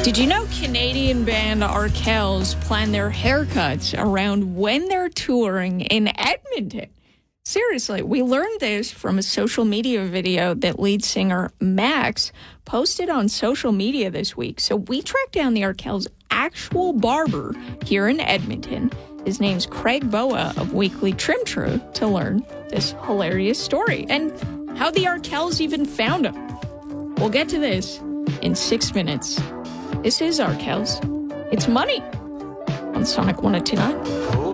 Did you know Canadian band Arkells plan their haircuts around when they're touring in Edmonton? Seriously, we learned this from a social media video that lead singer Max posted on social media this week. So we tracked down the Arkells' actual barber here in Edmonton. His name's Craig Boa of Weekly Trim True to learn this hilarious story and how the Arkells even found him. We'll get to this in 6 minutes. This is Arkells. It's Money on Sonic 102.9.